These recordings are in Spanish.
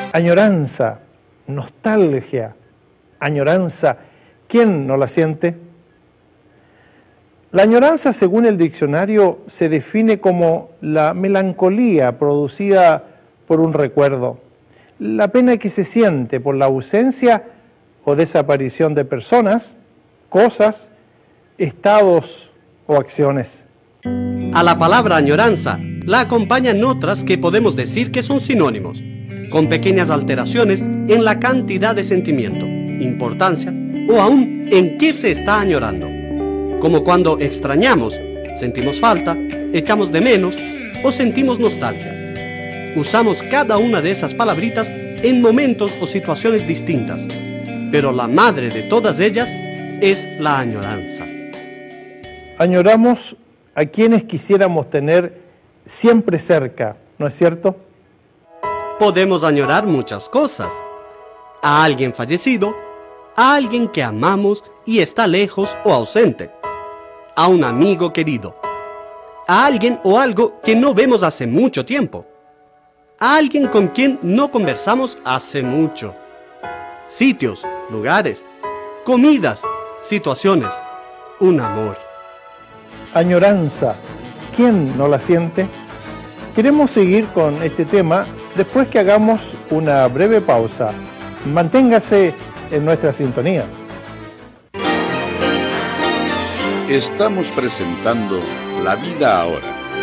Añoranza, nostalgia, añoranza, ¿quién no la siente? La añoranza, según el diccionario, se define como la melancolía producida por un recuerdo, la pena que se siente por la ausencia o desaparición de personas, cosas, estados o acciones. A la palabra añoranza la acompañan otras que podemos decir que son sinónimos, con pequeñas alteraciones en la cantidad de sentimiento, importancia o aún en qué se está añorando. Como cuando extrañamos, sentimos falta, echamos de menos o sentimos nostalgia. Usamos cada una de esas palabritas en momentos o situaciones distintas, pero la madre de todas ellas es la añoranza. Añoramos a quienes quisiéramos tener siempre cerca, ¿no es cierto? Podemos añorar muchas cosas. A alguien fallecido, a alguien que amamos y está lejos o ausente, a un amigo querido, a alguien o algo que no vemos hace mucho tiempo, a alguien con quien no conversamos hace mucho, sitios, lugares, comidas, situaciones, un amor. Añoranza, ¿quién no la siente? Queremos seguir con este tema después que hagamos una breve pausa. Manténgase en nuestra sintonía. Estamos presentando La Vida Ahora.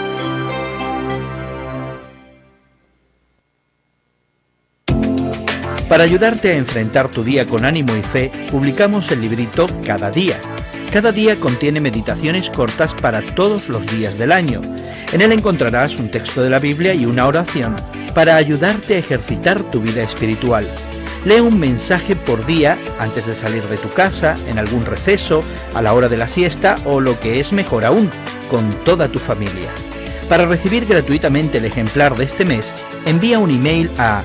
Para ayudarte a enfrentar tu día con ánimo y fe, publicamos el librito Cada Día. Cada día contiene meditaciones cortas para todos los días del año. En él encontrarás un texto de la Biblia y una oración para ayudarte a ejercitar tu vida espiritual. Lee un mensaje por día antes de salir de tu casa, en algún receso, a la hora de la siesta o, lo que es mejor aún, con toda tu familia. Para recibir gratuitamente el ejemplar de este mes, envía un email a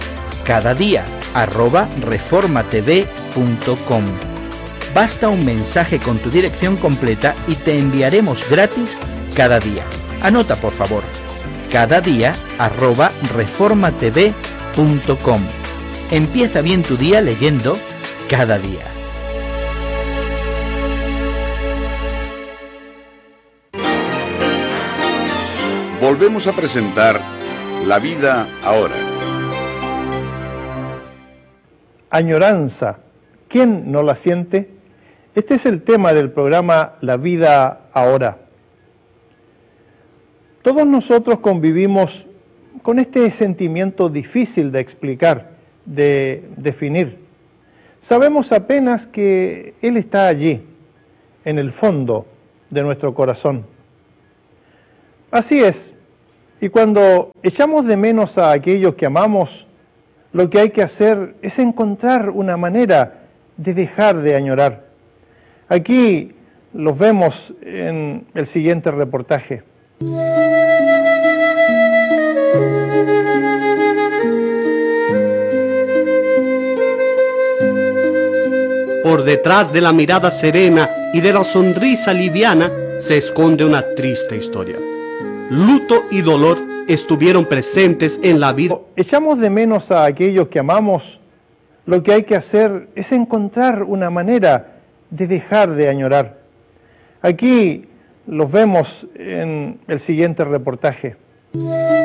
cadadia@reformatv.com. Basta un mensaje con tu dirección completa y te enviaremos gratis cada día. Anota, por favor, cadadia@reformatv.com. Empieza bien tu día leyendo Cada Día. Volvemos a presentar La Vida Ahora. Añoranza, ¿quién no la siente? Este es el tema del programa La Vida Ahora. Todos nosotros convivimos con este sentimiento difícil de explicar, de definir. Sabemos apenas que Él está allí, en el fondo de nuestro corazón. Así es, y cuando echamos de menos a aquellos que amamos, lo que hay que hacer es encontrar una manera de dejar de añorar. Aquí los vemos en el siguiente reportaje. Por detrás de la mirada serena y de la sonrisa liviana se esconde una triste historia. Luto y dolor estuvieron presentes en la vida. Echamos de menos a aquellos que amamos, lo que hay que hacer es encontrar una manera de dejar de añorar. Aquí los vemos en el siguiente reportaje.